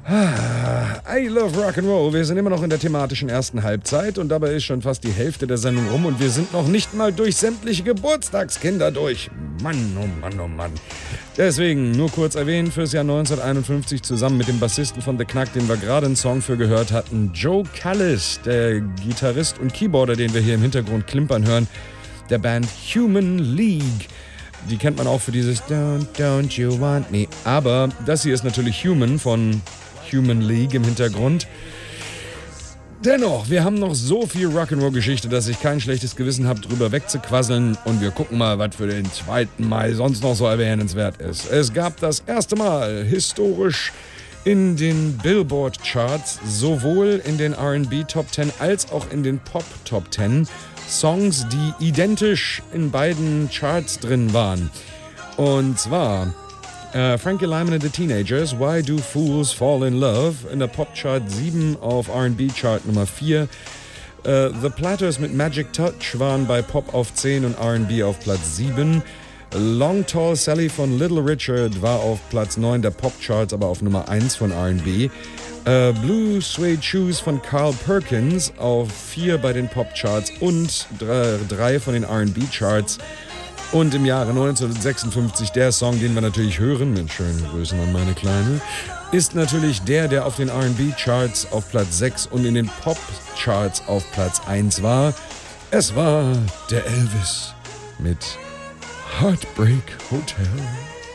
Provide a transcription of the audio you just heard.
I love Rock'n'Roll. Wir sind immer noch in der thematischen ersten Halbzeit und dabei ist schon fast die Hälfte der Sendung rum und wir sind noch nicht mal durch sämtliche Geburtstagskinder durch. Mann, oh Mann, oh Mann. Deswegen nur kurz erwähnt, fürs Jahr 1951 zusammen mit dem Bassisten von The Knack, den wir gerade einen Song für gehört hatten, Joe Callis, der Gitarrist und Keyboarder, den wir hier im Hintergrund klimpern hören, der Band Human League. Die kennt man auch für dieses Don't you want me. Aber das hier ist natürlich Human von Human League im Hintergrund. Dennoch, wir haben noch so viel Rock'n'Roll-Geschichte, dass ich kein schlechtes Gewissen habe, drüber wegzuquasseln. Und wir gucken mal, was für den 2. Mai sonst noch so erwähnenswert ist. Es gab das erste Mal historisch in den Billboard-Charts, sowohl in den R&B Top 10 als auch in den Pop Top 10, Songs, die identisch in beiden Charts drin waren. Und zwar Frankie Lymon and the Teenagers, Why Do Fools Fall in Love, in der Pop-Chart 7, auf R&B-Chart Nummer 4. The Platters mit Magic Touch waren bei Pop auf 10 und R&B auf Platz 7. Long Tall Sally von Little Richard war auf Platz 9 der Pop-Charts, aber auf Nummer 1 von R&B. Blue Suede Shoes von Carl Perkins auf 4 bei den Pop-Charts und 3 von den R&B-Charts. Und im Jahre 1956 der Song, den wir natürlich hören, mit schönen Grüßen an meine Kleine, ist natürlich der auf den R&B-Charts auf Platz 6 und in den Pop-Charts auf Platz 1 war. Es war der Elvis mit Heartbreak Hotel.